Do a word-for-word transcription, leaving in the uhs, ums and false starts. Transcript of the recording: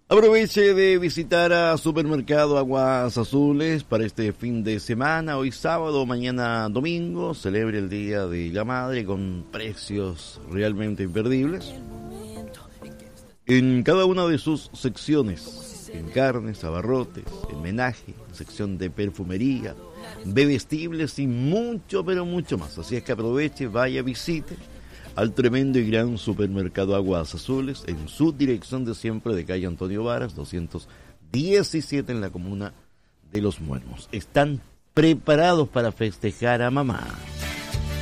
Aproveche de visitar a Supermercado Aguas Azules para este fin de semana, hoy sábado, mañana domingo. Celebre el Día de la Madre con precios realmente imperdibles en cada una de sus secciones, en carnes, abarrotes, en menaje, sección de perfumería, bebestibles y mucho, pero mucho más. Así es que aproveche, vaya, visite al tremendo y gran Supermercado Aguas Azules en su dirección de siempre de calle Antonio Varas, doscientos diecisiete en la comuna de Los Muermos. Están preparados para festejar a mamá.